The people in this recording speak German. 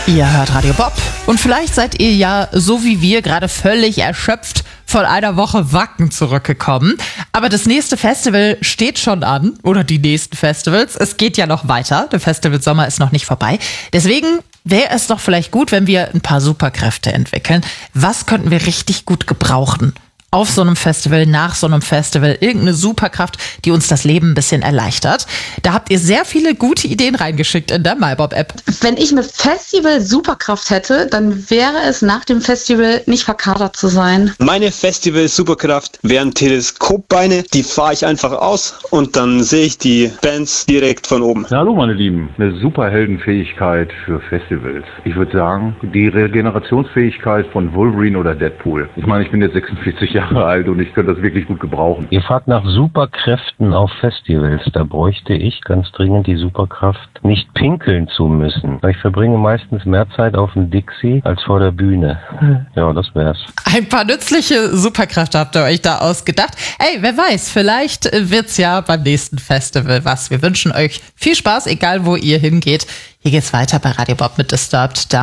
Ihr hört Radio Bob und vielleicht seid ihr ja so wie wir gerade völlig erschöpft von einer Woche Wacken zurückgekommen. Aber das nächste Festival steht schon an, oder die nächsten Festivals. Es geht ja noch weiter, der Festivalsommer ist noch nicht vorbei. Deswegen wäre es doch vielleicht gut, wenn wir ein paar Superkräfte entwickeln. Was könnten wir richtig gut gebrauchen? Auf so einem Festival, nach so einem Festival, irgendeine Superkraft, die uns das Leben ein bisschen erleichtert. Da habt ihr sehr viele gute Ideen reingeschickt in der MyBob-App. Wenn ich eine Festival-Superkraft hätte, dann wäre es nach dem Festival nicht verkatert zu sein. Meine Festival-Superkraft wären Teleskopbeine. Die fahre ich einfach aus und dann sehe ich die Bands direkt von oben. Ja, hallo meine Lieben, eine Superheldenfähigkeit für Festivals. Ich würde sagen, die Regenerationsfähigkeit von Wolverine oder Deadpool. Ich meine, ich bin jetzt 46 Jahre alt und ich könnte das wirklich gut gebrauchen. Ihr fragt nach Superkräften auf Festivals. Da bräuchte ich ganz dringend die Superkraft, nicht pinkeln zu müssen. Ich verbringe meistens mehr Zeit auf dem Dixie als vor der Bühne. Ja, das wär's. Ein paar nützliche Superkräfte habt ihr euch da ausgedacht. Ey, wer weiß, vielleicht wird's ja beim nächsten Festival was. Wir wünschen euch viel Spaß, egal wo ihr hingeht. Hier geht's weiter bei Radio Bob mit Disturbed.